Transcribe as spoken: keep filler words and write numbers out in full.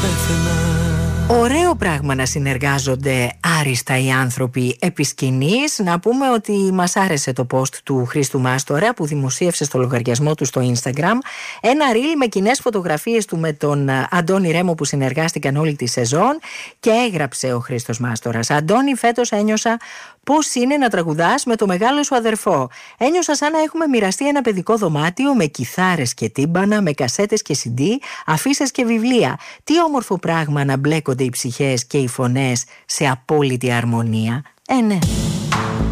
πέθαινα. Ωραίο πράγμα να συνεργάζονται άριστα οι άνθρωποι επί σκηνής. Να πούμε ότι μας άρεσε το post του Χρήστου Μάστορα που δημοσίευσε στο λογαριασμό του στο Instagram ένα reel με κοινές φωτογραφίες του με τον Αντώνη Ρέμο που συνεργάστηκαν όλη τη σεζόν και έγραψε ο Χρήστος Μάστορας: Αντώνη, φέτος ένιωσα πώς είναι να τραγουδάς με το μεγάλο σου αδερφό. Ένιωσα σαν να έχουμε μοιραστεί ένα παιδικό δωμάτιο με κιθάρες και τύμπανα, με κασέτες και σι ντι, αφίσες και βιβλία. Τι όμορφο πράγμα να μπλέκονται οι ψυχές και οι φωνές σε απόλυτη αρμονία. Ε, ναι.